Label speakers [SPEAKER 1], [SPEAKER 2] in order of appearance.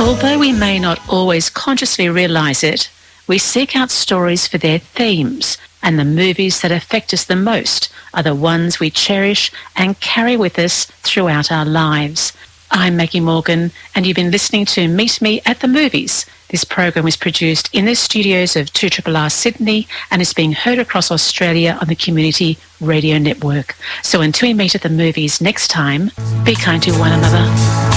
[SPEAKER 1] Although we may not always consciously realise it, we seek out stories for their themes, and the movies that affect us the most are the ones we cherish and carry with us throughout our lives. I'm Maggie Morgan, and you've been listening to Meet Me at the Movies. This program was produced in the studios of 2RRR Sydney and is being heard across Australia on the Community Radio Network. So until we meet at the movies next time, be kind to one another.